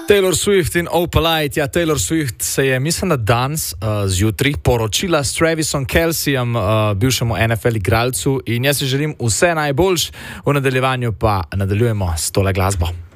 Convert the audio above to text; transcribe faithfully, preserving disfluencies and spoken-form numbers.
Taylor Swift in Opalite. Ja, Taylor Swift se je, mislim, da danes uh, zjutraj poročila s Travisom Kelcejem, uh, bivšemu N F L igralcu, in jaz si želim vse najboljš, v nadaljevanju pa nadaljujemo s tole glasbo.